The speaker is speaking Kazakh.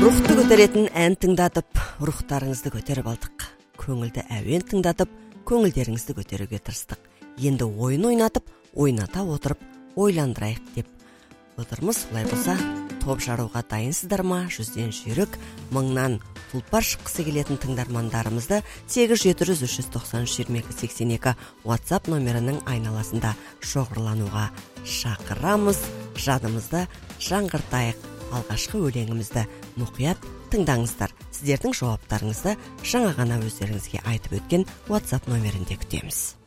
Рухты көтеретін ән тыңдатып, рухтарыңызды көтеріп алдық. Көңілді әуен тыңдатып, көңілдеріңізді көтеруге тырыстық. Енді ойын ойнатып, ойната отырып, ойландырайық деп отырмыз. Олай болса, топ жаруға дайынсыздар ма? 100-ден жүйрік, 1000-нан тұлпар шыққысы келетін тыңдармандарымызды 8-7-393-22-82 WhatsApp номерінің айналасында шоғырлануға шақырамыз. Жадымызды жаңғыртайық. Алғашқы өлеңімізді мұқият тыңдаңыздар. Сіздердің жауаптарыңызды жаңа ғана өздеріңізге айтып өткен WhatsApp номерінде күтеміз.